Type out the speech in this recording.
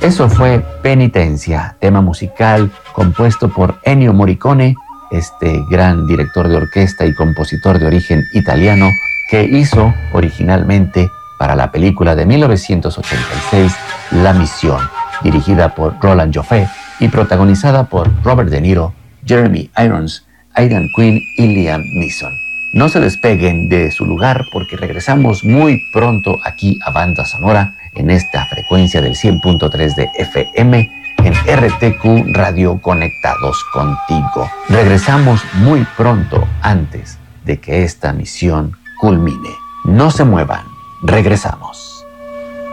Eso fue Penitencia, tema musical compuesto por Ennio Morricone, este gran director de orquesta y compositor de origen italiano, que hizo originalmente para la película de 1986 La Misión, dirigida por Roland Joffé y protagonizada por Robert De Niro, Jeremy Irons, Aidan Quinn y Liam Neeson. No se despeguen de su lugar porque regresamos muy pronto aquí a Banda Sonora en esta frecuencia del 100.3 de FM en RTQ Radio Conectados Contigo. Regresamos muy pronto antes de que esta misión culmine. No se muevan, regresamos.